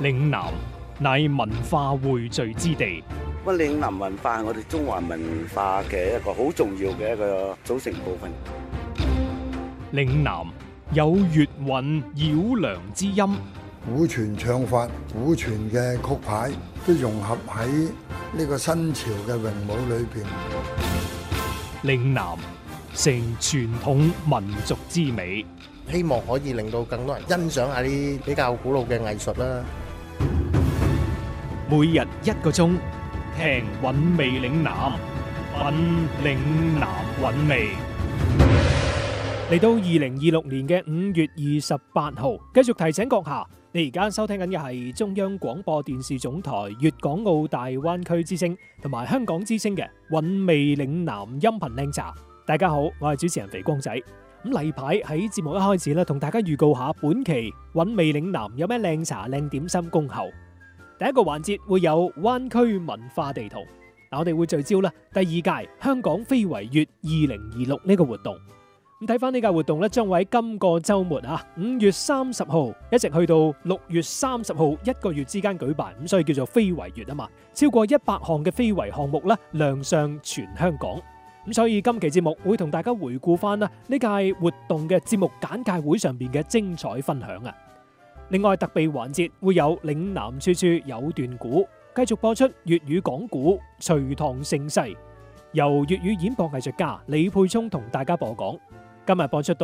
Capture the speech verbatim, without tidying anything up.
嶺南乃文化匯聚之地。 乜嶺南文化係我哋中華文化嘅一個好重要嘅一個組成部分。 嶺南有粵韻繞梁之音， 古傳唱法、古傳嘅曲牌都融合喺呢個新潮嘅詠舞裏邊。 嶺南成傳統民族之美， 希望可以令到更多人欣賞下啲比較古老嘅藝術啦。 每日一個鐘，聽韻味嶺南，品嶺南韻味。嚟到二零二六年嘅五月二十八號，繼續提醒閣下，你而家收聽緊嘅係中央廣播電視總台粵港澳大灣區之聲同埋香港之聲嘅韻味嶺南音頻靚茶。大家好，我係主持人肥光仔。咁例牌喺節目一開始咧，同大家預告下本期韻味嶺南有咩靚茶靚點心恭候。第一個環節會有灣區文化地圖，嗱我哋會聚焦啦第二屆香港非遺月二零二六呢個活動。咁睇翻呢屆活動咧，將會喺今個週末啊，五月三十號一直去到六月三十號一個月之間舉辦，咁所以叫做非遺月啊嘛。超過一百項嘅非遺項目咧亮相全香港，咁所以今期節目會同大家回顧翻啦呢屆活動嘅節目簡介會上邊嘅精彩分享啊。另外特備環節會有嶺南處處有段古，繼續播出粵語講古隋唐盛世，由粵語演播藝術家李沛聰同大家播講。今日播出到